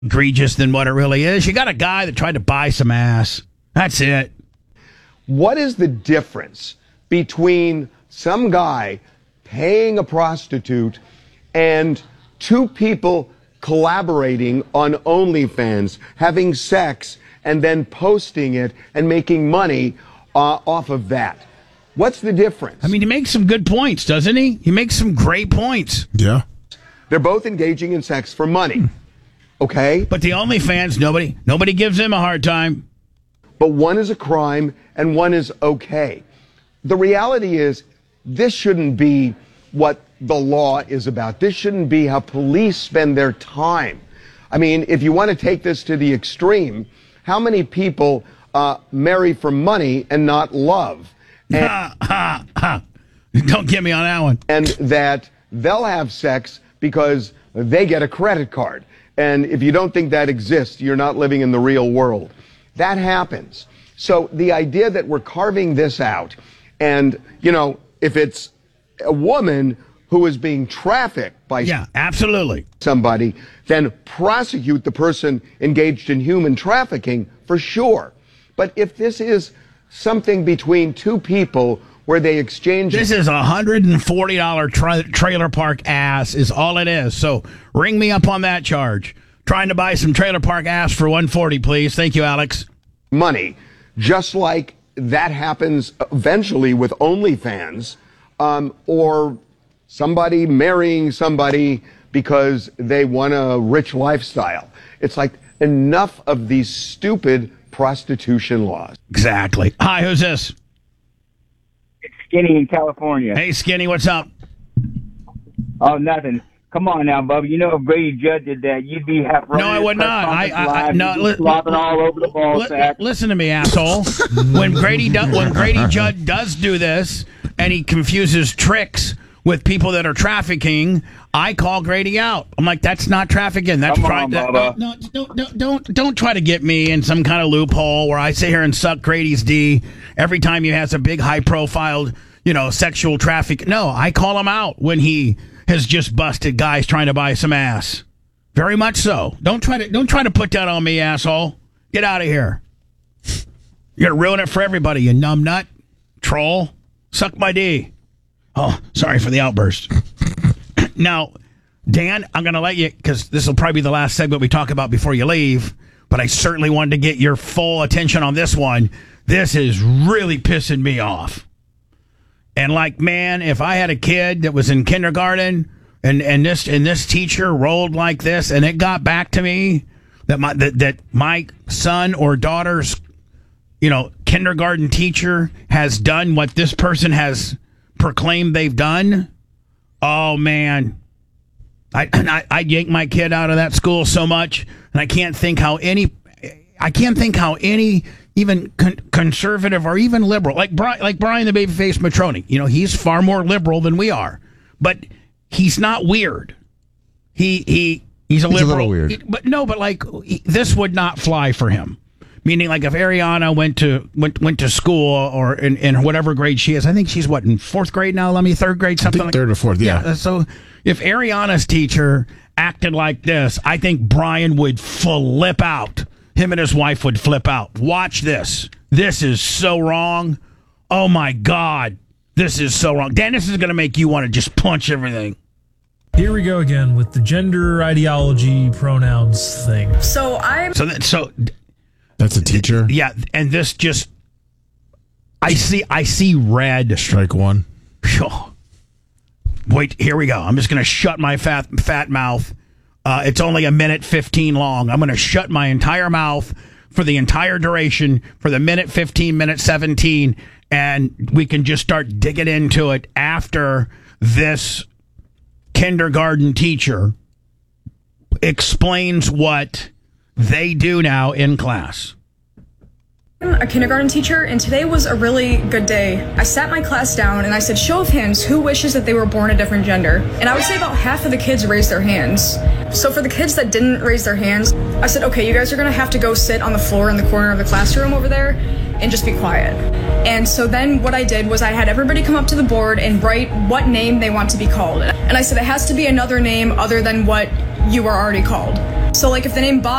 egregious than what it really is. You got a guy that tried to buy some ass. That's it. What is the difference between some guy paying a prostitute and two people collaborating on OnlyFans, having sex, and then posting it and making money off of that? What's the difference? I mean, he makes some good points, doesn't he? He makes some great points. Yeah. They're both engaging in sex for money. Okay? But the OnlyFans, nobody gives him a hard time. But one is a crime and one is okay. The reality is, this shouldn't be what the law is about. This shouldn't be how police spend their time. I mean, if you want to take this to the extreme, how many people marry for money and not love? Don't get me on that one. And that they'll have sex because they get a credit card. And if you don't think that exists, you're not living in the real world. That happens. So the idea that we're carving this out, and, you know, if it's a woman who is being trafficked by absolutely somebody, then prosecute the person engaged in human trafficking for sure. But if this is something between two people where they exchange... This is $140 trailer park ass is all it is. So ring me up on that charge. Trying to buy some trailer park ass for $140, please. Thank you, Alex. Money, just like that happens eventually with OnlyFans, or somebody marrying somebody because they want a rich lifestyle. It's like, enough of these stupid prostitution laws. Exactly. Hi, who's this? It's Skinny in California. Hey, Skinny, what's up? Oh, nothing. Come on now, Bubba. You know if Grady Judd did that, you'd be half running. No, I would not. Flopping all over the ball sack. Listen to me, asshole. When Grady Judd does do this, and he confuses tricks with people that are trafficking, I call Grady out. I'm like, that's not trafficking. That's don't try to get me in some kind of loophole where I sit here and suck Grady's D every time he has a big, high-profile, sexual traffic. No, I call him out when he has just busted guys trying to buy some ass. Very much so. Don't try to put that on me, asshole. Get out of here. You're gonna ruin it for everybody, you numbnut, troll. Suck my D. Oh, sorry for the outburst. Now, Dan, I'm going to let you, because this will probably be the last segment we talk about before you leave, but I certainly wanted to get your full attention on this one. This is really pissing me off. And man, if I had a kid that was in kindergarten and this teacher rolled like this, and it got back to me that my son or daughter's kindergarten teacher has done what this person has proclaimed they've done, oh man, I'd yank my kid out of that school so much, and I can't think how any even conservative or even liberal, like Brian the Babyface Matroni, he's far more liberal than we are, but he's not weird. He's a liberal, weird, but this would not fly for him. Meaning, if Ariana went to school or in whatever grade she is, I think she's in fourth grade now. Third grade, something like third or fourth. Yeah. So if Ariana's teacher acted like this, I think Brian would flip out. Him and his wife would flip out. Watch this. This is so wrong. Oh my God, this is so wrong. Dan, this is going to make you want to just punch everything. Here we go again with the gender ideology pronouns thing. So that's a teacher? Yeah, and this just... I see red. Strike one. Wait, here we go. I'm just going to shut my fat mouth. It's only 1:15 long. I'm going to shut my entire mouth for the entire duration, for the 1:15, 1:17, and we can just start digging into it after this kindergarten teacher explains what they do now in class. I'm a kindergarten teacher, and today was a really good day. I sat my class down and I said, show of hands, who wishes that they were born a different gender? And I would say about half of the kids raised their hands. So for the kids that didn't raise their hands, I said, okay, you guys are gonna have to go sit on the floor in the corner of the classroom over there and just be quiet. And so then what I did was I had everybody come up to the board and write what name they want to be called. And I said, it has to be another name other than what you are already called. So like if the name Bob